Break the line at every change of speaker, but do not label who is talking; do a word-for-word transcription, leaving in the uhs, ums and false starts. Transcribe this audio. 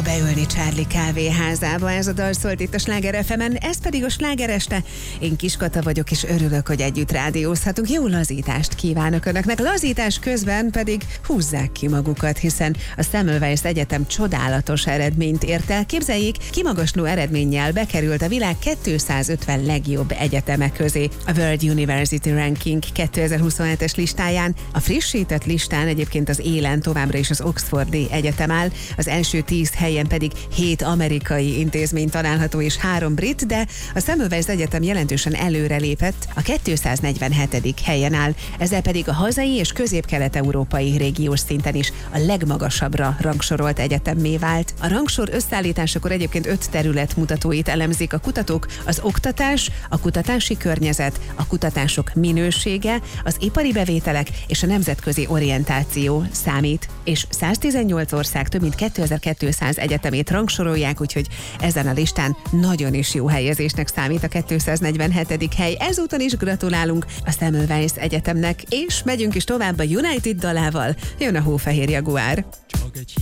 beülni Charlie kávéházába. Ez a dal szólt itt a Sláger ef emen, ez pedig a Sláger este. Én Kiskata vagyok, és örülök, hogy együtt rádiózhatunk. Jó lazítást kívánok önöknek. Lazítás közben pedig húzzák ki magukat, hiszen a Semmelweis Egyetem csodálatos eredményt ért el. Képzeljék, kimagasló eredménnyel bekerült a világ kétszázötven legjobb egyeteme közé a World University Ranking kétezer-huszonhetes listáján. A frissített listán egyébként az élen továbbra is az Oxfordi Egyetem áll, az első tíz helyen pedig hét amerikai intézmény található és három brit, de a Semmelweis Egyetem jelentősen előrelépett, a kétszáznegyvenhetedik helyen áll, ezzel pedig a hazai és közép-kelet-európai régiós szinten is a legmagasabbra rangsorolt egyetemmé vált. A rangsor összeállításakor egyébként öt terület mutatóit elemzik a kutatók: az oktatás, a kutatási környezet, a kutatások minősége, az ipari bevételek és a nemzetközi orientáció számít. És száztizennyolc ország több mint kétezer-kétszáz egyetemét rangsorolják, úgyhogy ezen a listán nagyon is jó helyezésnek számít a kétszáznegyvenhetedik hely. Ezúton is gratulálunk a Semmelweis Egyetemnek, és megyünk is tovább a United dalával. Jön a Hófehér Jaguár.